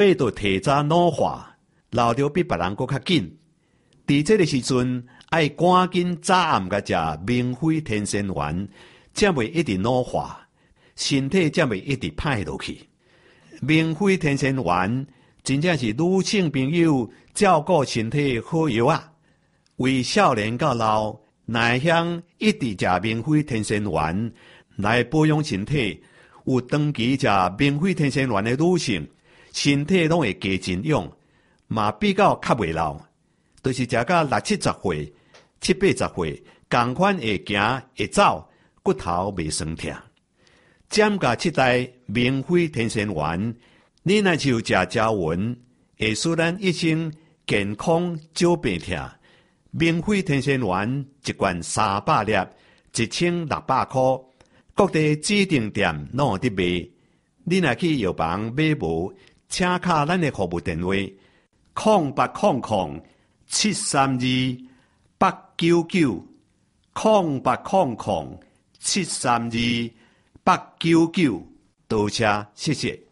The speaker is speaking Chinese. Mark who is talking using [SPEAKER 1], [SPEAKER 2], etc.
[SPEAKER 1] 爬就提早老化，老着比别人搁较紧。伫这个时阵，爱赶紧早暗甲食明辉天仙丸，才袂一直老化，身体才袂一直歹落去。明辉天仙丸真正是女性朋友照顾身体好药啊！为少年到老，若晓一直食明辉天仙丸来保养身体，有长期食明辉天仙丸的女性，身体拢会加真勇，嘛比较较袂老。就是食到60-70岁、70-80岁，同款会行会走，骨头袂酸痛。减价7袋明辉天仙丸，你若就食胶丸，会使咱一生健康少病痛。明辉天仙丸一罐300粒，1600块，各地指定店拢有伫卖。你若去药房买无，请敲咱的服务电话：0800-732-899，0800-732-899，多谢，谢谢。